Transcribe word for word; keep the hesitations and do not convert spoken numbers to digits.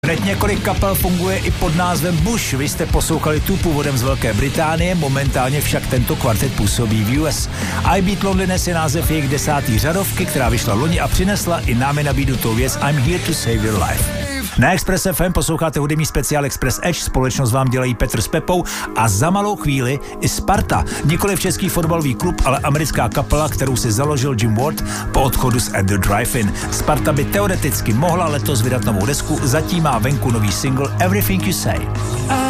Hned několik kapel funguje i pod názvem Bush. Vy jste poslouchali tu původem z Velké Británie, momentálně však tento kvartet působí v U S. I Beat Loneliness je název jejich desátý řadovky, která vyšla loni a přinesla i námi nabídnutou věc I'm Here to Save Your Life. Na Express F M posloucháte hudební speciál Express Edge, společnost vám dělají Petr s Pepou a za malou chvíli i Sparta. Nikoliv český fotbalový klub, ale americká kapela, kterou si založil Jim Ward po odchodu z At the Drive-In. Sparta by teoreticky mohla letos vydat novou desku, zatím má venku nový single Everything You Say.